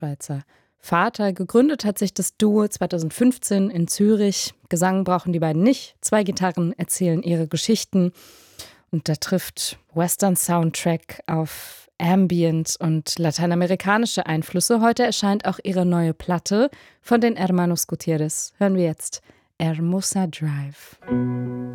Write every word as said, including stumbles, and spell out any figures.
Schweizer Vater. Gegründet hat sich das Duo zweitausendfünfzehn in Zürich. Gesang brauchen die beiden nicht. Zwei Gitarren erzählen ihre Geschichten. Und da trifft Western-Soundtrack auf Ambient und lateinamerikanische Einflüsse. Heute erscheint auch ihre neue Platte von den Hermanos Gutierrez. Hören wir jetzt Hermosa Drive.